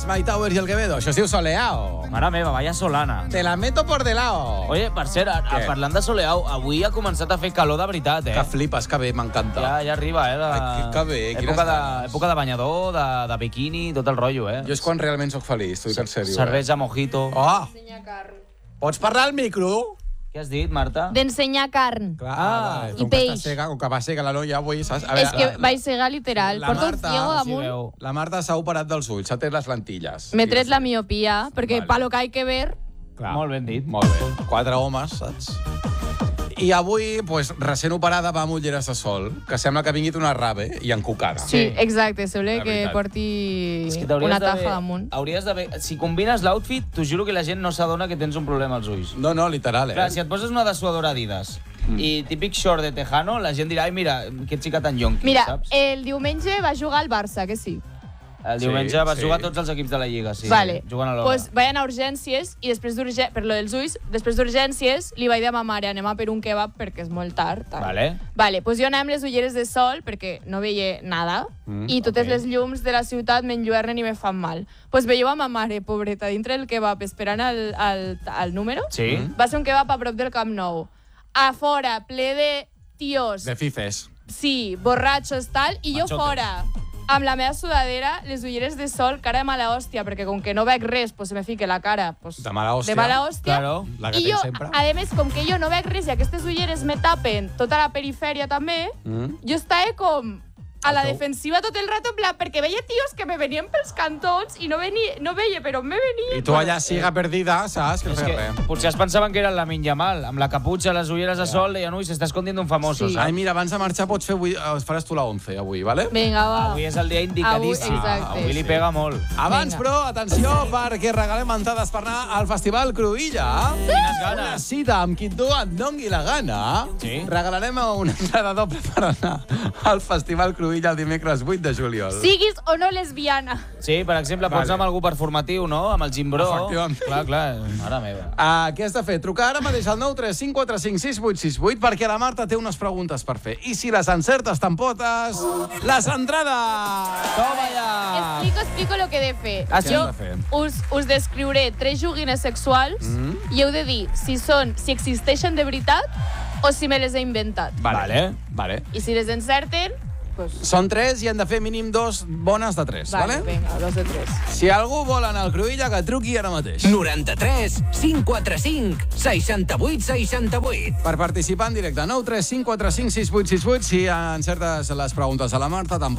My Towers y el Quevedo. Això es diu Soleao. Mare meva, vaya solana. Te la meto por de lado. Oye, per cert, parlant de soleau, avui ha començat a fer calor de veritat, Que flipes, que bé, m'encanta. Ja arriba, Ai, que bé, quines ganes. Època de banyador, de biquini, tot el rotllo, Jo és quan realment sóc feliç, t'ho dic en sèrio. Cervesa, mojito. Oh! Pots parlar al micro? Què has dit, Marta? D'ensenyar carn. Clar, i peix. Com que va cega la noia avui, saps? És que vaig cegar literal. La Porto un Marta, ciego sí damunt. veu. La Marta s'ha operat dels ulls, s'ha tret les lentilles. M'he tret la miopia, perquè Vale. pa lo que hay que ver... Clar. Molt ben dit. Molt bé. 4 homes, saps? I avui, pues, recent operada, va amb ulleres de sol, que sembla que vingui una rave i encucada. Sí, exacte. Sembla La que veritat. porti És que t'hauries una d'haver- taja damunt. Hauries d'haver... Si combines l'outfit, t'ho juro que la gent no s'adona que tens un problema als ulls. No, literal, Clar, si et poses una dessuadora Adidas i típic short de tejano, la gent dirà, ai, mira, que xica tan yonqui, Mira, saps? el diumenge va jugar al Barça, que sí. El Sí, diumenge vas sí. jugar tots els equips de la Lliga, sí. Vale. Jugant a l'hora. Pues vayan a urgències i després per lo dels ulls, després d'urgències li vaig dir a ma mare, anem a per un kebab perquè és molt tard. Tal. Vale. Pues jo anava amb les ulleres de sol perquè no veia nada i totes ok. les llums de la ciutat m'enlluernen i me fan mal. Pues veieu a ma mare, pobreta, dintre del kebab esperant al número. Sí? Va ser un kebab a prop del Camp Nou. A fora, ple de tios, De fifes. sí, borratxos, tal, i jo Machotes. fora, amb la meva sudadera, les ulleres de sol, cara de mala hòstia, perquè com que no veig res, pues se me fique la cara pues, De mala hòstia. de mala hòstia. Claro. La que I tens jo, sempre. a més, com que jo no veig res i aquestes ulleres me tapen tota la perifèria també, jo estava com a la defensiva tot el rato, en plan, perquè veia tios que me venien pels cantons i no veia, però me venien. I tu allà siga perdida, saps? Que no És fes que res. potser es pensaven que era el Lamine Yamal, amb la caputxa, les ulleres de sol, deien, ui, s'està escondiendo un famoso, Sí. saps? Ai, mira, abans de marxar pots fer avui, faràs tu la 11 avui, vale? Vinga, va. Avui és el dia indicadíssim. Avui, exacte. Avui li pega molt. Abans, Vinga. però, atenció, perquè regalem entrades per anar al Festival Cruïlla. Quines Una ganes. cita amb qui tu et dongui la gana. Sí. Regalarem una entrada doble per anar al Festival Cruïlla el dimecres 8 de juliol. Siguis o no lesbiana. Sí, per exemple, pots Vale. anar amb algú performatiu, no? Amb el Gimbró. Efectivament. Clar, mare meva. Què has de fer? Trucar ara mateix al 935456868 perquè la Marta té unes preguntes per fer. I si les encertes t'empotes, les entrades! Toma ja! Explico lo que he de fer. Ah, sí? Jo Què has de fer? us descriuré 3 joguines sexuals i heu de dir si existeixen de veritat o si me les he inventat. Vale. I si les encerten, pues... Són 3 i han de fer mínim 2 bones de 3, vale? Vinga, 2 de 3. Si algú vol anar al Cruïlla, que truqui ara mateix. 93 545 68 68. Per participar en directe, 935456868. Si encertes les preguntes a la Marta,